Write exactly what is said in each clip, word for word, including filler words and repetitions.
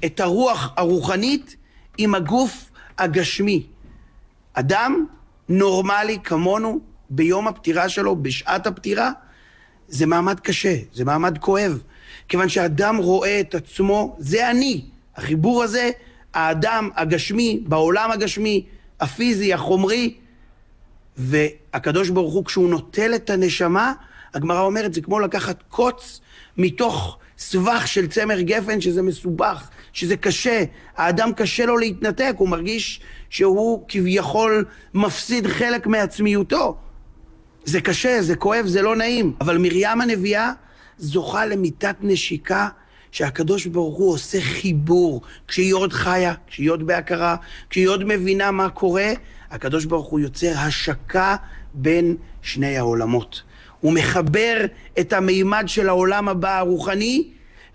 את הרוח הרוחנית עם הגוף הגשמי. אדם נורמלי כמונו, ביום הפטירה שלו, בשעת הפטירה, זה מעמד קשה, זה מעמד כואב. כיוון שהאדם רואה את עצמו, זה אני. החיבור הזה, האדם הגשמי, בעולם הגשמי, הפיזי, החומרי, והקדוש ברוך הוא, כשהוא נוטל את הנשמה, הגמרא אומרת, זה כמו לקחת קוץ מתוך סבך של צמר גפן, שזה מסובך, שזה קשה. האדם קשה לו להתנתק, הוא מרגיש שהוא כביכול מפסיד חלק מעצמיותו. זה קשה, זה כואב, זה לא נעים. אבל מרים הנביאה זוכה למיטת נשיקה, שהקדוש ברוך הוא עושה חיבור. כשהיא עוד חיה, כשהיא עוד בהכרה, כשהיא עוד מבינה מה קורה, הקדוש ברוך הוא יוצר השקה בין שני העולמות. הוא מחבר את המימד של העולם הבא הרוחני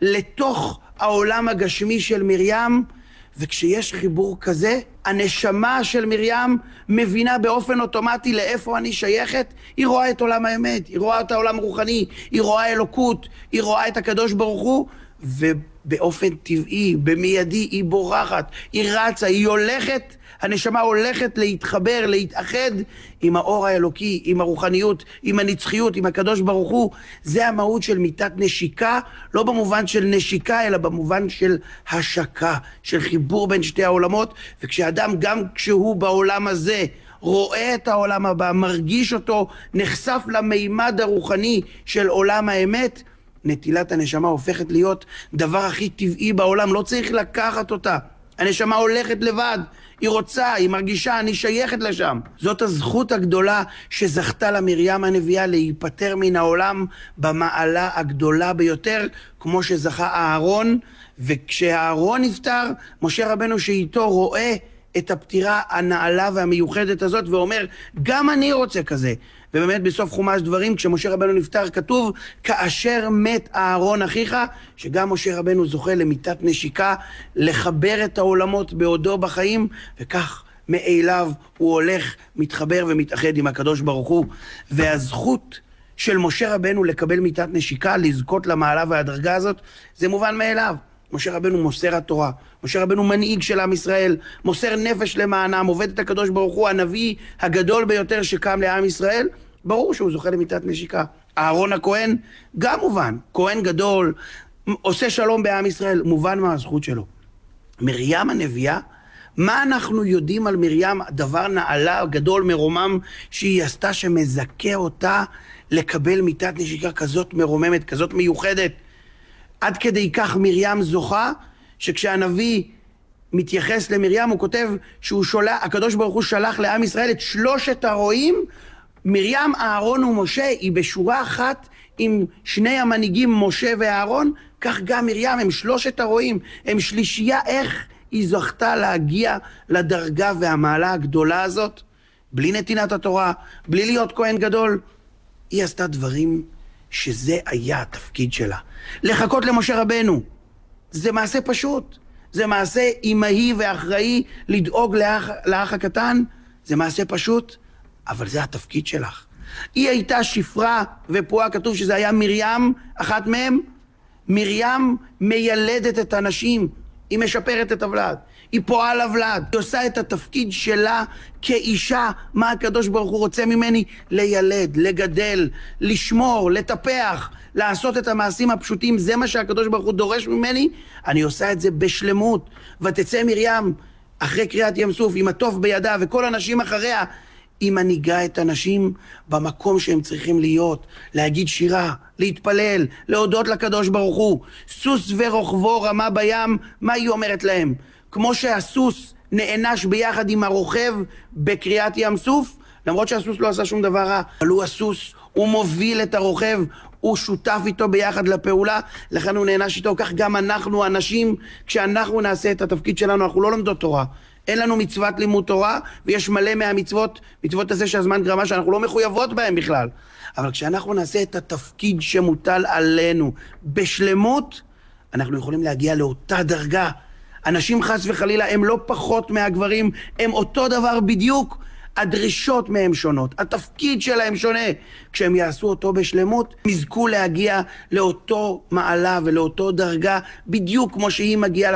לתוך העולם הגשמי של מרים, וכשיש חיבור כזה, הנשמה של מרים מבינה באופן אוטומטי לאיפה אני שייכת. היא רואה את עולם האמת, היא רואה את העולם הרוחני, היא רואה אלוקות, היא רואה את הקדוש ברוך הוא, ובאופן טבעי, במיידי, היא בורחת, היא רצה, היא הולכת, הנשמה הולכת להתחבר, להתאחד עם האור האלוקי, עם הרוחניות, עם הנצחיות, עם הקדוש ברוך הוא. זה המהות של מיטת נשיקה, לא במובן של נשיקה, אלא במובן של השקה, של חיבור בין שתי העולמות. וכשאדם, גם כשהוא בעולם הזה, רואה את העולם הבא, מרגיש אותו, נחשף למימד הרוחני של עולם האמת, נטילת הנשמה הופכת להיות דבר הכי טבעי בעולם, לא צריך לקחת אותה. הנשמה הולכת לבד, היא רוצה, היא מרגישה, אני שייכת לשם. זאת הזכות הגדולה שזכתה למרים הנביאה להיפטר מן העולם במעלה הגדולה ביותר, כמו שזכה אהרון. וכשאהרון נפטר, משה רבנו שאיתו רואה את הפטירה הנעלה והמיוחדת הזאת ואומר, גם אני רוצה כזה. ובאמת בסוף חומש דברים, כשמשה רבנו נפטר, כתוב, כאשר מת אהרון אחיך, שגם משה רבנו זוכה למיטת נשיקה, לחבר את העולמות בעודו בחיים, וכך מאליו הוא הולך, מתחבר ומתאחד עם הקדוש ברוך הוא. והזכות של משה רבנו לקבל מיטת נשיקה, לזכות למעלה והדרגה הזאת, זה מובן מאליו. משה רבנו מוסר התורה, משה רבנו מנהיג של עם ישראל, מוסר נפש למענם, עובד את הקדוש ברוך הוא, הנביא הגדול ביותר שקם לעם ישראל, ברור שהוא זוכה למיטת נשיקה. אהרון הכהן, גם מובן, כהן גדול, עושה שלום בעם ישראל, מובן מה הזכות שלו. מרים הנביאה, מה אנחנו יודעים על מרים, דבר נעלה גדול מרומם שהיא עשתה, שמזכה אותה לקבל מיטת נשיקה כזאת מרוממת, כזאת מיוחדת? עד כדי כך מרים זוכה, שכשהנביא מתייחס למרים, הוא כותב שהוא שולח, הקדוש ברוך הוא שלח לעם ישראל את שלושת הרועים, מרים, אהרון ומשה, היא בשורה אחת עם שני המנהיגים, משה ואהרון, כך גם מרים, הם שלושת הרועים, הם שלישייה. איך היא זכתה להגיע לדרגה והמעלה הגדולה הזאת, בלי נתינת התורה, בלי להיות כהן גדול? היא עשתה דברים שזה היה התפקיד שלה. לחכות למשה רבנו, זה מעשה פשוט. זה מעשה אימהי ואחראי, לדאוג לאח, לאח הקטן, זה מעשה פשוט, אבל זה התפקיד שלך. היא הייתה שפרה ופועה, כתוב שזה היה מרים, אחת מהם. מרים מיילדת את הנשים, היא משפרת את הוולד, היא פועל הוולד, היא עושה את התפקיד שלה כאישה. מה הקדוש ברוך הוא רוצה ממני? לילד, לגדל, לשמור, לטפח, לעשות את המעשים הפשוטים. זה מה שהקדוש ברוך הוא דורש ממני, אני עושה את זה בשלמות. ותצא מרים אחרי קריאת ים סוף עם התוף בידה וכל הנשים אחריה, היא מנהיגה את הנשים במקום שהם צריכים להיות, להגיד שירה, להתפלל, להודות לקדוש ברוך הוא. סוס ורוכבו רמה בים, מה היא אומרת להם? כמו שהסוס נענש ביחד עם הרוכב בקריאת ים סוף, למרות שהסוס לא עשה שום דבר רע, אבל הוא הסוס, הוא מוביל את הרוכב, הוא שותף איתו ביחד לפעולה, לכן הוא נענש איתו. כך גם אנחנו אנשים, כשאנחנו נעשה את התפקיד שלנו, אנחנו לא לומדות תורה. אין לנו מצוות לימוד תורה, ויש מלא מהמצוות, מצוות הזה שהזמן גרמה, שאנחנו לא מחויבות בהם בכלל. אבל כשאנחנו נעשה את התפקיד שמוטל עלינו בשלמות, אנחנו יכולים להגיע לאותה דרגה. אנשים חס וחלילה הם לא פחות מהגברים, הם אותו דבר בדיוק, הדרישות מהם שונות, התפקיד שלהם שונה. כשהם יעשו אותו בשלמות, הם יזכו להגיע לאותו מעלה ולאותו דרגה, בדיוק כמו שהיא מגיעה